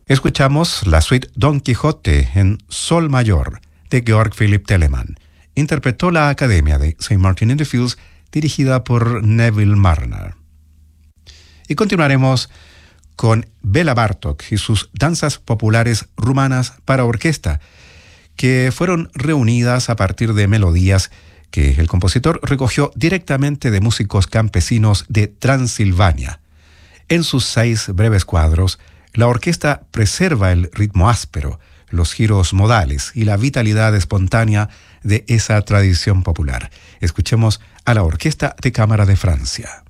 Escuchamos la suite Don Quijote en Sol Mayor de Georg Philipp Telemann. Interpretó la Academia de St. Martin in the Fields, dirigida por Neville Marner. Y continuaremos con Bela Bartók y sus danzas populares rumanas para orquesta, que fueron reunidas a partir de melodías que el compositor recogió directamente de músicos campesinos de Transilvania. En sus 6 breves cuadros, la orquesta preserva el ritmo áspero, los giros modales y la vitalidad espontánea de esa tradición popular. Escuchemos a la Orquesta de Cámara de Francia.